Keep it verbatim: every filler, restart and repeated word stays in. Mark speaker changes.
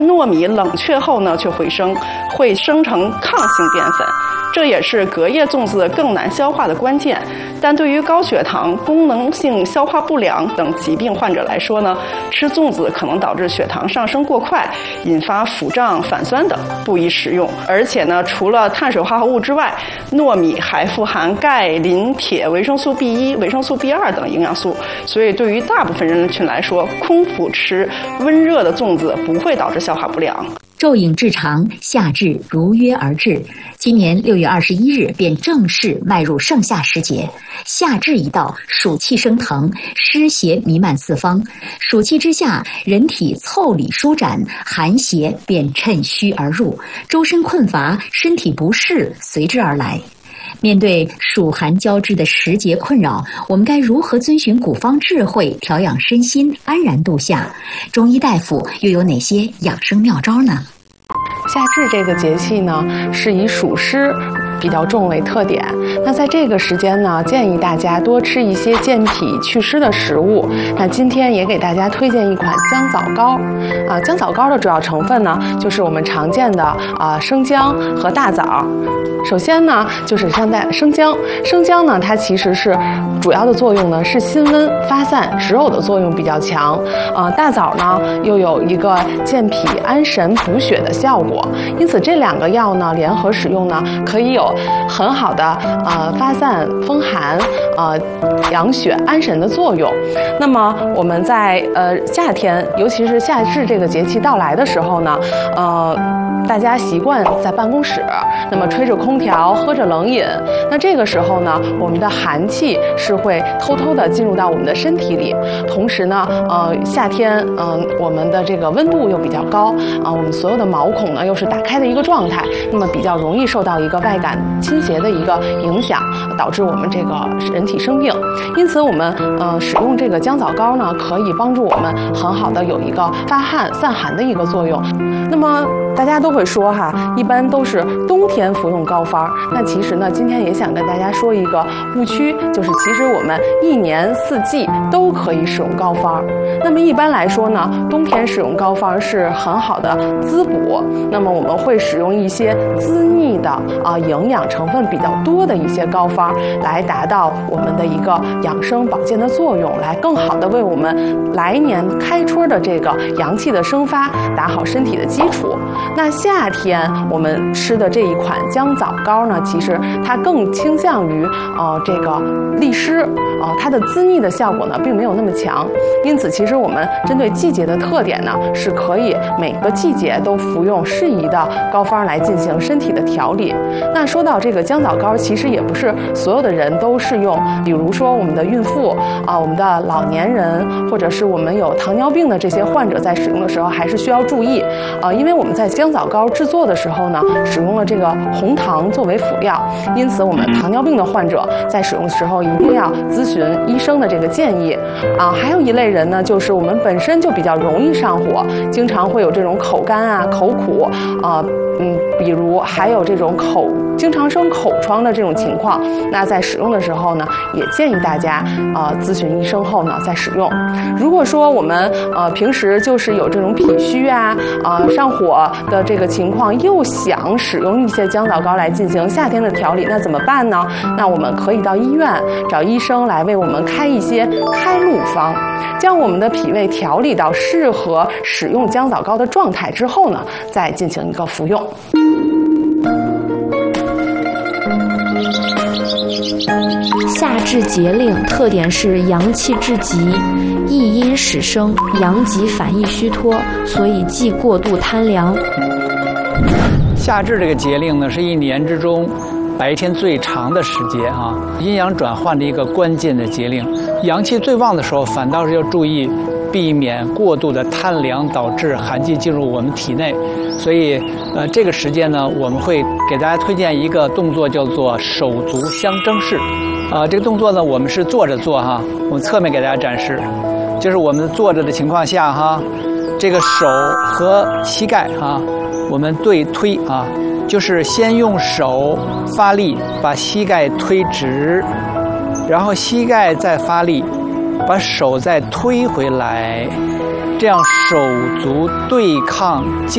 Speaker 1: 糯米冷却后呢，却回升，会生成抗性淀粉，这也是隔夜粽子更难消化的关键。但对于高血糖、功能性消化不良等疾病患者来说呢，吃粽子可能导致血糖上升过快，引发腹胀、反酸等，不宜食用。而且呢，除了碳水化合物之外，糯米还富含钙、磷、铁、维生素 B 一、维生素 B 二等营养素，所以对于大部分人群来说，空腹吃温热的粽子不会导致消化不良。
Speaker 2: 昼饮至长，夏至如约而至。今年六月二十一日便正式迈入盛夏时节，夏至一到，暑气升腾，湿邪弥漫四方。暑气之下，人体腠理舒展，寒邪便趁虚而入，周身困乏，身体不适随之而来。面对暑寒交织的时节困扰，我们该如何遵循古方智慧调养身心，安然度夏？中医大夫又有哪些养生妙招呢？
Speaker 3: 夏至这个节气呢，是以暑湿比较重为特点。那在这个时间呢，建议大家多吃一些健脾祛湿的食物。那今天也给大家推荐一款姜枣糕。啊，姜枣糕的主要成分呢，就是我们常见的啊生姜和大枣。首先呢，就是像带生姜，生姜呢，它其实是主要的作用呢是辛温发散、止呕的作用比较强。呃，大枣呢又有一个健脾安神补血的效果，因此这两个药呢联合使用呢，可以有很好的呃发散风寒、呃养血安神的作用。那么我们在呃夏天，尤其是夏至这个节气到来的时候呢，呃。大家习惯在办公室，那么吹着空调，喝着冷饮。那这个时候呢，我们的寒气是会偷偷的进入到我们的身体里。同时呢，呃，夏天，嗯、呃，我们的这个温度又比较高，啊、呃，我们所有的毛孔呢又是打开的一个状态，那么比较容易受到一个外感侵邪的一个影响，导致我们这个人体生病。因此，我们呃使用这个姜枣膏呢，可以帮助我们很好的有一个发汗散寒的一个作用。那么大家都会说哈，一般都是冬天服用膏方。那其实呢，今天也想跟大家说一个误区，就是其实我们一年四季都可以使用膏方。那么一般来说呢，冬天使用膏方是很好的滋补。那么我们会使用一些滋腻的啊营养成分比较多的一些膏方，来达到我们的一个养生保健的作用，来更好的为我们来年开春的这个阳气的生发打好身体的基础。那夏天我们吃的这一款姜枣膏呢，其实它更倾向于呃这个利湿，呃它的滋腻的效果呢并没有那么强。因此，其实我们针对季节的特点呢，是可以每个季节都服用适宜的膏方来进行身体的调理。那说到这个姜枣膏，其实也不是所有的人都适用，比如说我们的孕妇啊、呃，我们的老年人，或者是我们有糖尿病的这些患者，在使用的时候还是需要注意啊、呃，因为我们在姜枣膏制作的时候呢，使用了这个红糖作为辅料，因此我们糖尿病的患者在使用的时候一定要咨询医生的这个建议啊。还有一类人呢，就是我们本身就比较容易上火，经常会有这种口干啊、口苦啊，嗯，比如还有这种口经常生口疮的这种情况，那在使用的时候呢，也建议大家呃咨询医生后呢再使用。如果说我们呃平时就是有这种脾虚啊、呃上火的这个情况，又想使用一些姜枣膏来进行夏天的调理，那怎么办呢？那我们可以到医院找医生来为我们开一些开路方，将我们的脾胃调理到适合使用姜枣膏的状态之后呢，再进行一个服用。
Speaker 4: 夏至节令特点是阳气至极，易阴始生，阳极反易虚脱，所以忌过度贪凉。
Speaker 5: 夏至这个节令呢，是一年之中白天最长的时节啊，阴阳转换的一个关键的节令。阳气最旺的时候，反倒是要注意避免过度的贪凉，导致寒气进入我们体内。所以，呃，这个时间呢，我们会给大家推荐一个动作，叫做手足相争式。啊、呃，这个动作呢，我们是坐着做哈，我们侧面给大家展示，就是我们坐着的情况下哈，这个手和膝盖哈，我们对推啊，就是先用手发力把膝盖推直，然后膝盖再发力把手再推回来，这样手足对抗。